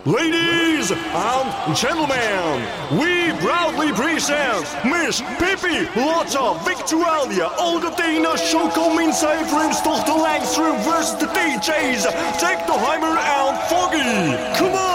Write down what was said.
Ladies and gentlemen, we proudly present Miss Pippi Lotta Victualia Alcatina Choco Minzij Vrimstochter Langstrom versus the DJs Tech the Heimer and Foggy. Come on!